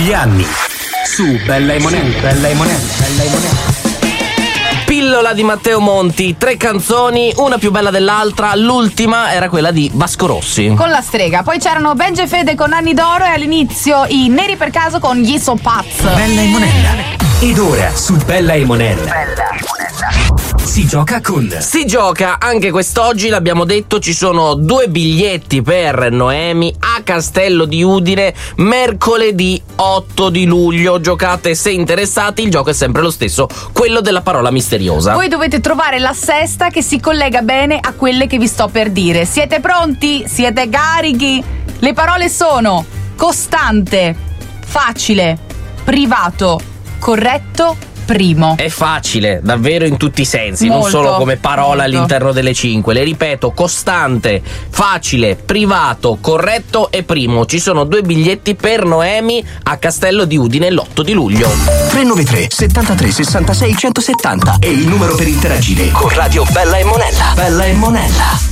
degli anni. Su Bella e Monella, Bella e Monella, Bella e Monella. Pillola di Matteo Monti, 3 canzoni, una più bella dell'altra, l'ultima era quella di Vasco Rossi. Con la strega, poi c'erano Benji e Fede con Anni d'Oro e all'inizio i Neri per caso con Gli So Paz. Bella e Monella. Ed ora su Bella e Monella. Si gioca con. Si gioca anche quest'oggi, l'abbiamo detto, ci sono 2 biglietti per Noemi a Castello di Udine mercoledì 8 di luglio. Giocate se interessati, il gioco è sempre lo stesso, quello della parola misteriosa. Voi dovete trovare la sesta che si collega bene a quelle che vi sto per dire. Siete pronti? Siete carichi? Le parole sono costante, facile, privato, corretto, primo. È facile, davvero in tutti i sensi, Molto, non solo come parola molto. all'interno delle 5. Le ripeto, costante, facile, privato, corretto e primo. Ci sono 2 biglietti per Noemi a Castello di Udine l'8 di luglio. 393 73 66 170 è il numero per interagire con Radio Bella e Monella. Bella e Monella.